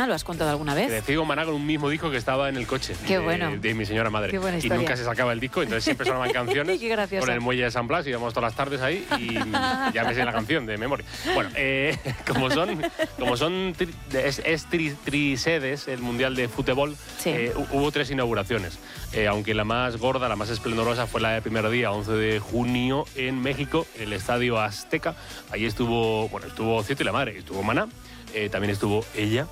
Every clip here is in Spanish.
Maná, ¿lo has contado alguna vez? Crecí con Maná con un mismo disco que estaba en el coche. Qué bueno. De mi señora madre. Qué buena y historia. nunca se sacaba el disco, entonces siempre sonaban canciones. Qué gracioso. Con el muelle de San Blas, íbamos todas las tardes ahí y ya me sé la canción de memoria. Bueno, es trisedes el Mundial de Fútbol, Sí. hubo 3 inauguraciones. Aunque la más gorda, la más esplendorosa fue la del primer día, 11 de junio, en México, el Estadio Azteca. Ahí estuvo Cieto y la Madre, estuvo Maná, también estuvo ella.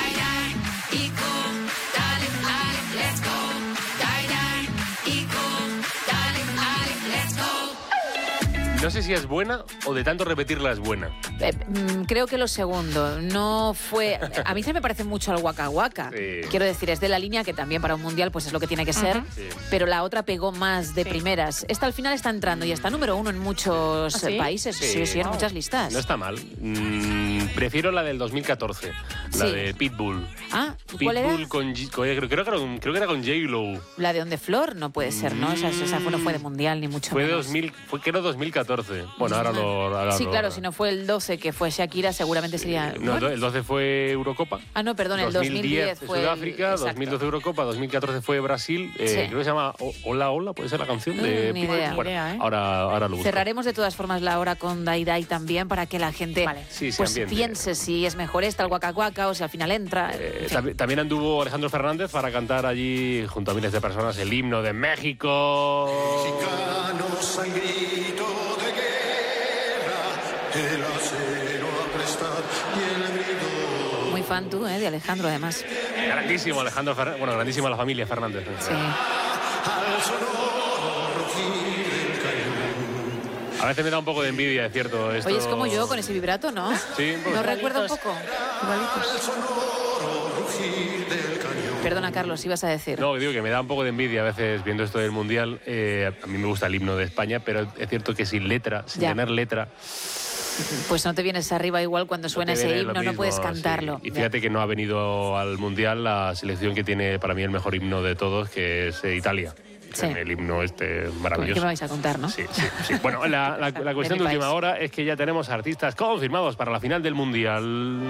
No sé si es buena o de tanto repetirla es buena. Creo que lo segundo. No fue... A mí se me parece mucho al Waka Waka. Sí. Quiero decir, es de la línea que también para un mundial pues es lo que tiene que ser. Sí. Pero la otra pegó más de primeras. Esta al final está entrando y está número 1 en muchos ¿Sí? países. Sí, en muchas listas. No está mal. Prefiero la del 2014, la Sí. de Pitbull. Ah, ¿cuál era? Pitbull creo que era con J-Lo. La de On The Floor no puede ser, ¿no? Esa no fue de mundial ni mucho Fue de menos. 2014. Bueno, ahora Sí, claro, si no fue el 12 que fue Shakira, seguramente sería... No, bueno. el 12 fue Eurocopa. Ah, no, perdón, el 2010 fue Sudáfrica, exacto. 2012 Eurocopa, 2014 fue Brasil. Creo que se llama Hola Hola, puede ser la canción de ni Pitbull. idea. Bueno, Ni idea, ¿eh? ahora lo busco. Cerraremos de todas formas la hora con Dai Dai también para que la gente Vale. Sí, se pues ambiente. piense si es mejor esta, el Waka Waka, o si al final entra. En fin. También anduvo Alejandro Fernández para cantar allí, junto a miles de personas, el himno de México. Mexicanos al grito de guerra, el acero a prestar y el grito. Muy fan tú, de Alejandro, además. Grandísimo Alejandro Fernández, bueno, grandísima la familia Fernández. Sí. Al sonoro rugir del cañón. A veces me da un poco de envidia, es cierto. Esto... Oye, es como yo con ese vibrato, ¿no? Sí, un poco. ¿No recuerda un poco? Al sonoro rugir del cañón. Perdona, Carlos, ibas a decir. No, digo que me da un poco de envidia a veces viendo esto del Mundial. A mí me gusta el himno de España, pero es cierto que sin letra, sin Ya. tener letra... Pues no te vienes arriba igual cuando suena te ese viene lo himno, no mismo, puedes cantarlo. sí. Y fíjate que no ha venido al Mundial la selección que tiene para mí el mejor himno de todos, que es Italia. Sí. El himno maravilloso. ¿Qué me vais a contar, no? Sí. Bueno, la cuestión mi de última país. hora es que ya tenemos artistas confirmados para la final del Mundial.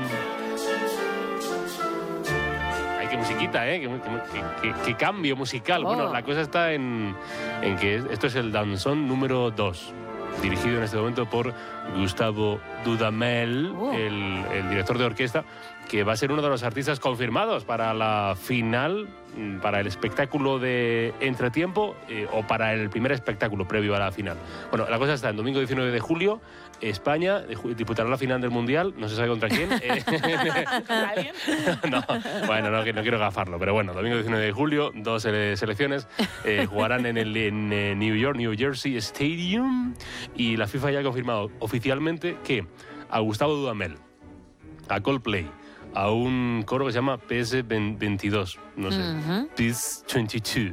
Ay, qué musiquita, ¿eh? Qué cambio musical. Oh. Bueno, la cosa está en que esto es el danzón número 2, dirigido en este momento por Gustavo Dudamel, el director de orquesta, que va a ser uno de los artistas confirmados para la final, para el espectáculo de entretiempo o para el primer espectáculo previo a la final. Bueno, la cosa está, el domingo 19 de julio, España disputará la final del Mundial, no se sabe contra quién. ¿Alguien? No, bueno, no quiero gafarlo, pero bueno, domingo 19 de julio, 2 selecciones jugarán en New Jersey Stadium, y la FIFA ya ha confirmado oficialmente que a Gustavo Dudamel, a Coldplay, a un coro que se llama PS22, no sé, PS22,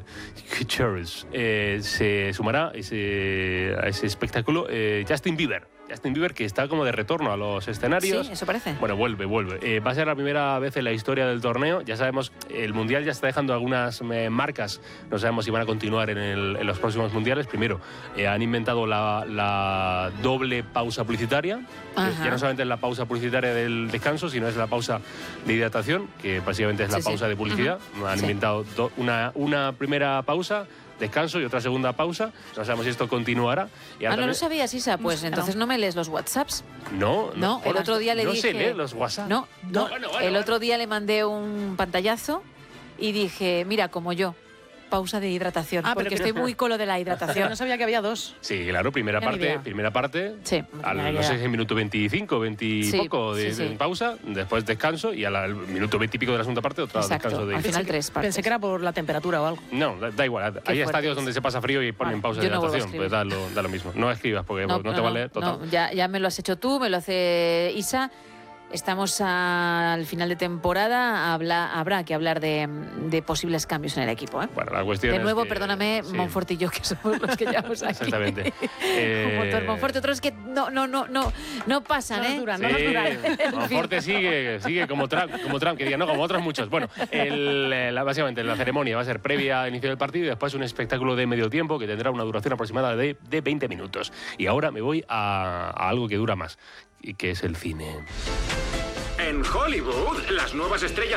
se sumará a ese espectáculo Justin Bieber, que está como de retorno a los escenarios. Sí, eso parece. Bueno, vuelve. Va a ser la primera vez en la historia del torneo. Ya sabemos, el Mundial ya está dejando algunas marcas. No sabemos si van a continuar en los próximos Mundiales. Primero, han inventado la doble pausa publicitaria. Ya no solamente es la pausa publicitaria del descanso, sino es la pausa de hidratación, que básicamente es la pausa de publicidad. Han inventado una primera pausa, descanso, y otra segunda pausa. No sabemos si esto continuará. Y ahora No lo también... sabías, Isa. Pues entonces no me lees los WhatsApps. No, el otro día le no dije... se lee los WhatsApp. No. Bueno. El otro día le mandé un pantallazo y dije, mira, como yo, pausa de hidratación, porque estoy muy con lo de la hidratación. No sabía que había 2. Sí, claro, primera parte, Sí. no sé si es minuto 25, 20 y Sí, poco de sí. pausa, después descanso, y al minuto 20 y pico de la segunda parte, otro descanso de... Al final 3 partes. Pensé que era por la temperatura o algo. No, da igual. Hay estadios donde se pasa frío y ponen pausa de Yo no vuelvo a hidratación, pues da lo mismo. No escribas porque no te vale total. No, ya me lo has hecho tú, me lo hace Isa. Estamos al final de temporada, habrá que hablar de posibles cambios en el equipo. Bueno, la cuestión de nuevo, es que, perdóname, sí. Monfort y yo, que somos los que llevamos aquí. Exactamente. Un montón Monfort, otros que no pasan, No nos duran. Monforte sigue como Trump, que diga, no, como otros muchos. Bueno, básicamente la ceremonia va a ser previa al inicio del partido y después un espectáculo de medio tiempo que tendrá una duración aproximada de 20 minutos. Y ahora me voy a algo que dura más, y que es el cine. En Hollywood, las nuevas estrellas